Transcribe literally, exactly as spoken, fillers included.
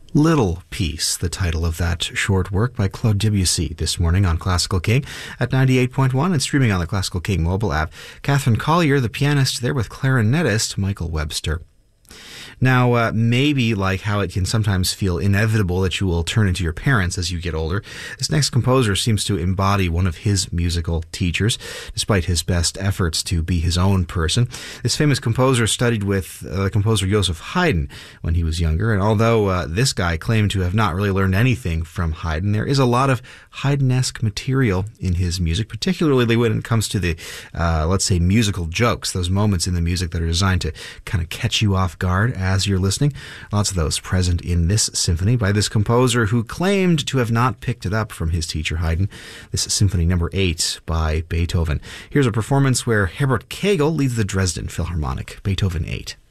Little Peace, the title of that short work by Claude Debussy this morning on Classical King at ninety-eight point one and streaming on the Classical King mobile app. Catherine Collier, the pianist, there with clarinetist Michael Webster. Now, uh, maybe like how it can sometimes feel inevitable that you will turn into your parents as you get older, this next composer seems to embody one of his musical teachers, despite his best efforts to be his own person. This famous composer studied with uh, the composer Joseph Haydn when he was younger, and although uh, this guy claimed to have not really learned anything from Haydn, there is a lot of Haydn-esque material in his music, particularly when it comes to the, uh, let's say, musical jokes, those moments in the music that are designed to kind of catch you off guard as you're listening. Lots of those present in this symphony by this composer who claimed to have not picked it up from his teacher Haydn. This is Symphony Number eight by Beethoven. Here's a performance where Herbert Kegel leads the Dresden Philharmonic. Beethoven eight.